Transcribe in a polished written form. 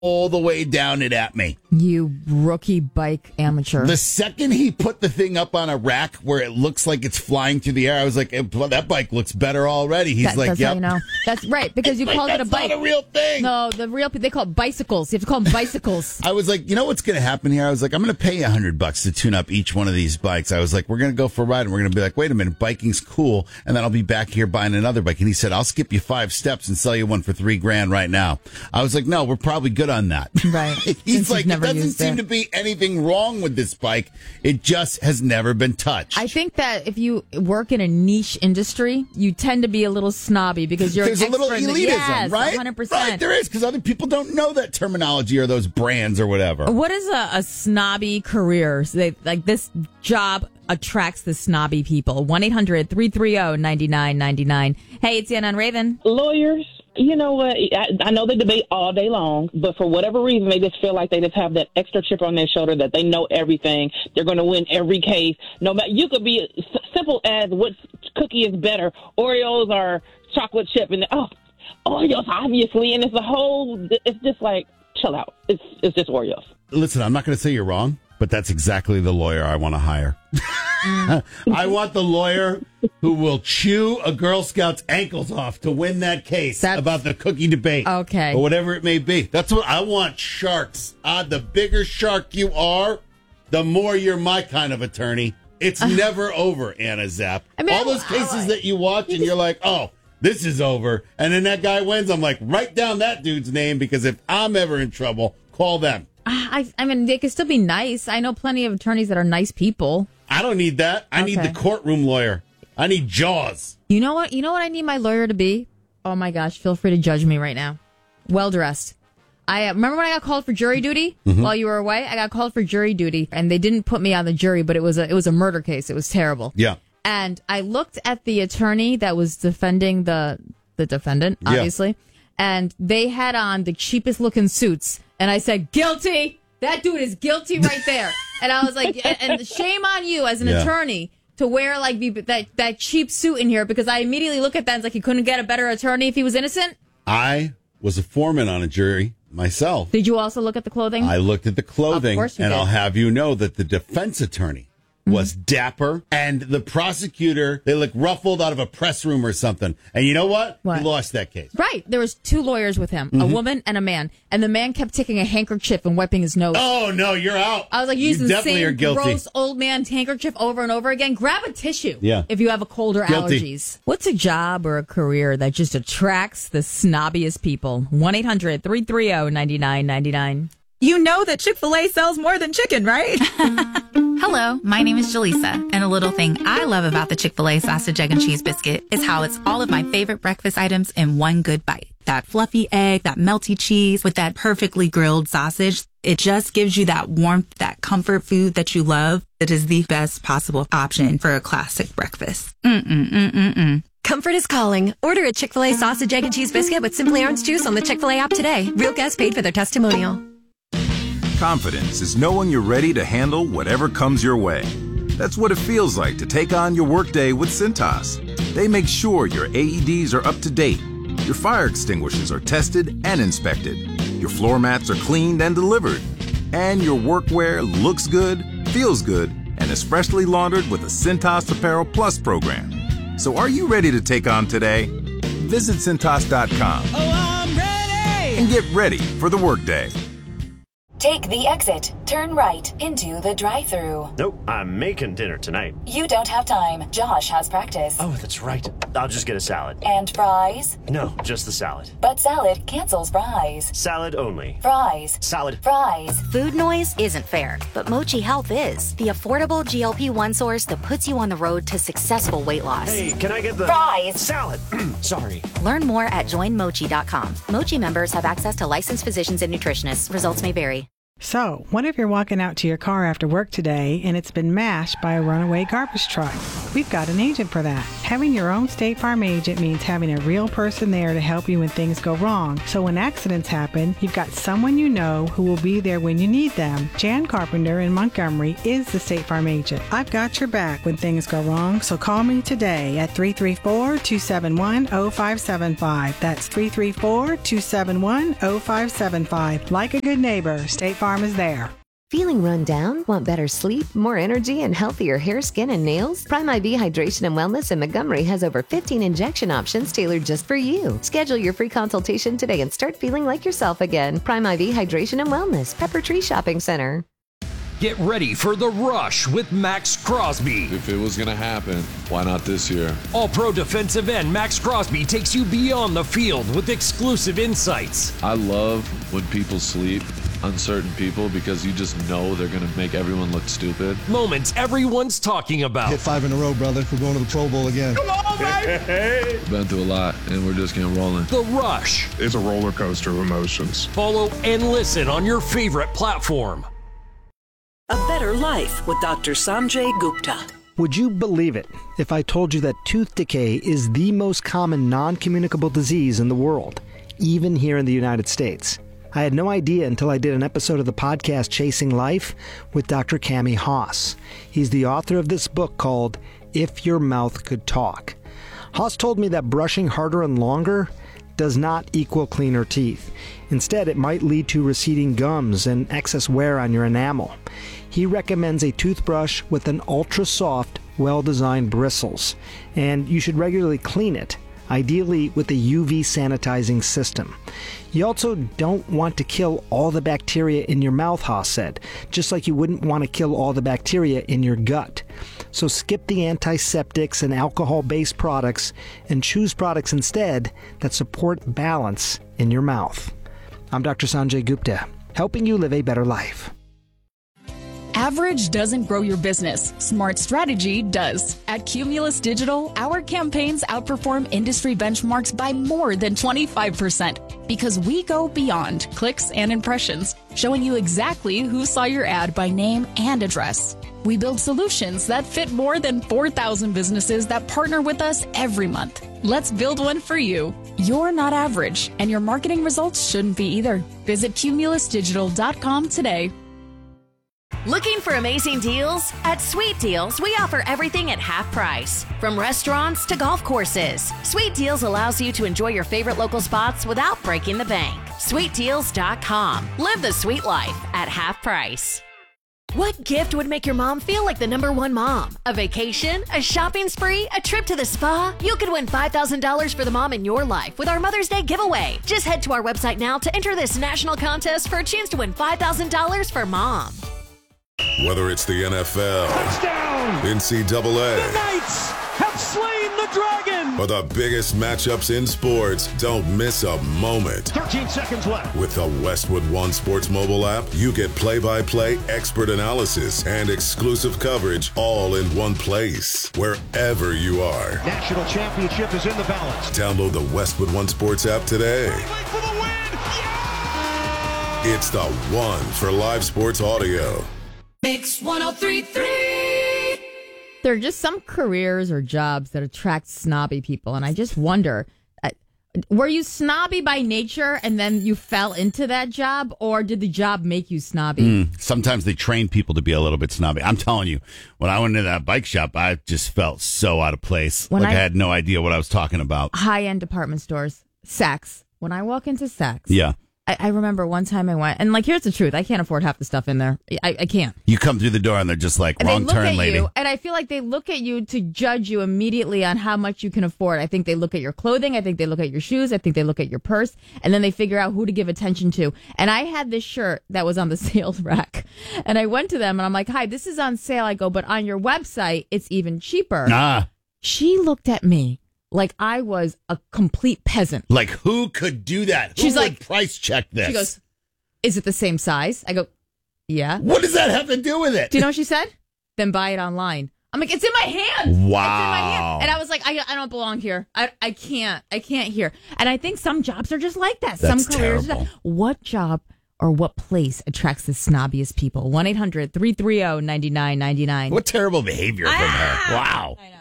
all the way down it at me. You rookie bike amateur. The second he put the thing up on a rack where it looks like it's flying through the air, I was like, well, that bike looks better already. He's like, that's yep. how you know. That's right, because you called it a bike. That's not a real thing. No, they call it bicycles. You have to call them bicycles. I was like, you know what's going to happen here? I was like, I'm going to pay you $100 to tune up each one of these bikes. I was like, we're going to go for a ride, and we're going to be like, wait a minute, biking's cool, and then I'll be back here buying another bike. And he said, I'll skip you 5 steps and sell you one for $3,000 right now. I was like, no, we're probably good on that. Right. He's like, it doesn't seem to be anything wrong with this bike. It just has never been touched. I think that if you work in a niche industry, you tend to be a little snobby because you're There's an a little expert elitism, right? 100%. Right, there is, because other people don't know that terminology or those brands or whatever. What is a snobby career? So like this job attracts the snobby people. 1-800-330-9999. Hey, it's Ann on Raven. Lawyers. You know what? I know they debate all day long, but for whatever reason, they just feel like they just have that extra chip on their shoulder that they know everything. They're going to win every case. No matter, you could be simple as what cookie is better, Oreos or chocolate chip, and Oreos obviously, and it's just like, chill out. It's just Oreos. Listen, I'm not going to say you're wrong, but that's exactly the lawyer I want to hire. I want the lawyer who will chew a Girl Scout's ankles off to win that case about the cookie debate. Okay. Or whatever it may be. That's what I want. Sharks. The bigger shark you are, the more you're my kind of attorney. It's never over, Anna Zapp. I mean, all those cases that you watch and you're like, oh, this is over. And then that guy wins. I'm like, write down that dude's name, because if I'm ever in trouble, call them. I mean, they could still be nice. I know plenty of attorneys that are nice people. I don't need that. I need the courtroom lawyer. I need Jaws. You know what? You know what I need my lawyer to be? Oh my gosh! Feel free to judge me right now. Well dressed. I remember when I got called for jury duty while you were away. I got called for jury duty, and they didn't put me on the jury, but it was a murder case. It was terrible. Yeah. And I looked at the attorney that was defending the defendant, obviously, and they had on the cheapest looking suits, and I said, guilty. That dude is guilty right there. And I was like, and shame on you as an attorney to wear like that cheap suit in here, because I immediately look at that and it's like he couldn't get a better attorney if he was innocent. I was a foreman on a jury myself. Did you also look at the clothing? I looked at the clothing, of course you and did. I'll have you know that the defense attorney was dapper, and the prosecutor, they looked ruffled out of a press room or something. And you know what? He lost that case. Right. There was 2 lawyers with him, a woman and a man. And the man kept taking a handkerchief and wiping his nose. Oh, no, you're out. I was like, using the definitely are same guilty. gross old man handkerchief over and over again. Grab a tissue if you have a cold or Guilty. allergies. What's a job or a career that just attracts the snobbiest people? 1-800-330-9999. You know that Chick-fil-A sells more than chicken, right? Hello, my name is Jaleesa, and a little thing I love about the Chick-fil-A sausage, egg, and cheese biscuit is how it's all of my favorite breakfast items in one good bite. That fluffy egg, that melty cheese with that perfectly grilled sausage. It just gives you that warmth, that comfort food that you love. It is the best possible option for a classic breakfast. Comfort is calling. Order a Chick-fil-A sausage, egg, and cheese biscuit with Simply Orange Juice on the Chick-fil-A app today. Real guests paid for their testimonial. Confidence is knowing you're ready to handle whatever comes your way. That's what it feels like to take on your workday with Cintas. They make sure your AEDs are up to date, your fire extinguishers are tested and inspected, your floor mats are cleaned and delivered, and your workwear looks good, feels good, and is freshly laundered with the Cintas Apparel Plus program. So are you ready to take on today? Visit Cintas.com. Oh, I'm ready! And get ready for the workday. Take the exit. Turn right into the drive-thru. Nope, I'm making dinner tonight. You don't have time. Josh has practice. Oh, that's right. I'll just get a salad. And fries? No, just the salad. But salad cancels fries. Salad only. Fries. Salad. Fries. Food noise isn't fair, but Mochi Health is. The affordable GLP-1 source that puts you on the road to successful weight loss. Hey, can I get the... Fries. Salad. Sorry. Learn more at joinmochi.com. Mochi members have access to licensed physicians and nutritionists. Results may vary. So, what if you're walking out to your car after work today and it's been mashed by a runaway garbage truck? We've got an agent for that. Having your own State Farm agent means having a real person there to help you when things go wrong. So when accidents happen, you've got someone you know who will be there when you need them. Jan Carpenter in Montgomery is the State Farm agent. I've got your back when things go wrong, so call me today at 334-271-0575. That's 334-271-0575. Like a good neighbor, State Farm is there. Feeling run down? Want better sleep, more energy, and healthier hair, skin, and nails? Prime IV Hydration and Wellness in Montgomery has over 15 injection options tailored just for you. Schedule your free consultation today and start feeling like yourself again. Prime IV Hydration and Wellness, Pepper Tree Shopping Center. Get ready for The Rush with Max Crosby. If it was going to happen, why not this year? All-Pro defensive end Max Crosby takes you beyond the field with exclusive insights. I love when people sleep on certain people because you just know they're going to make everyone look stupid. Moments everyone's talking about. Hit 5 in a row, brother. We're going to the Pro Bowl again. Come on, baby! Been through a lot, and we're just getting rolling. The Rush. It's a roller coaster of emotions. Follow and listen on your favorite platform. A Better Life with Dr. Sanjay Gupta. Would you believe it if I told you that tooth decay is the most common non-communicable disease in the world, even here in the United States? I had no idea until I did an episode of the podcast Chasing Life with Dr. Cami Haas. He's the author of this book called If Your Mouth Could Talk. Haas told me that brushing harder and longer does not equal cleaner teeth. Instead, it might lead to receding gums and excess wear on your enamel. He recommends a toothbrush with an ultra-soft, well-designed bristles, and you should regularly clean it, ideally with a UV sanitizing system. You also don't want to kill all the bacteria in your mouth, Haas said, just like you wouldn't want to kill all the bacteria in your gut. So skip the antiseptics and alcohol-based products and choose products instead that support balance in your mouth. I'm Dr. Sanjay Gupta, helping you live a better life. Average doesn't grow your business. Smart strategy does. At Cumulus Digital, our campaigns outperform industry benchmarks by more than 25% because we go beyond clicks and impressions, showing you exactly who saw your ad by name and address. We build solutions that fit more than 4,000 businesses that partner with us every month. Let's build one for you. You're not average, and your marketing results shouldn't be either. Visit cumulusdigital.com today. Looking for amazing deals? At Sweet Deals, we offer everything at half price. From restaurants to golf courses, Sweet Deals allows you to enjoy your favorite local spots without breaking the bank. SweetDeals.com. Live the sweet life at half price. What gift would make your mom feel like the #1 mom? A vacation? A shopping spree? A trip to the spa? You could win $5,000 for the mom in your life with our Mother's Day giveaway. Just head to our website now to enter this national contest for a chance to win $5,000 for mom. Whether it's the NFL, touchdown, NCAA, the Knights have slain the dragon, or the biggest matchups in sports, don't miss a moment. 13 seconds left. With the Westwood One Sports mobile app, you get play-by-play expert analysis and exclusive coverage all in one place, wherever you are. National championship is in the balance. Download the Westwood One Sports app today. For the win. Yeah! It's the one for live sports audio. Mix 103.3. There are just some careers or jobs that attract snobby people, and I just wonder, were you snobby by nature and then you fell into that job, or did the job make you snobby? Sometimes they train people to be a little bit snobby. I'm telling you, when I went into that bike shop, I just felt so out of place. I had no idea what I was talking about. High-end department stores, Saks. When I walk into Saks, yeah. I remember one time I went, and here's the truth. I can't afford half the stuff in there. I can't. You come through the door and they're just like, wrong turn, lady. And I feel like they look at you to judge you immediately on how much you can afford. I think they look at your clothing. I think they look at your shoes. I think they look at your purse. And then they figure out who to give attention to. And I had this shirt that was on the sales rack. And I went to them and I'm like, hi, this is on sale. I go, but on your website, it's even cheaper. She looked at me like I was a complete peasant. Like, who could do that? Who would price check this? She goes, is it the same size? I go, yeah. What does that have to do with it? Do you know what she said? Then buy it online. I'm like, it's in my hand. Wow. It's in my hand. And I was like, I don't belong here. I can't here. And I think some jobs are just like that. That's some careers. terrible. What job or what place attracts the snobbiest people? 1-800-330-9999. What terrible behavior from her. Wow. I know.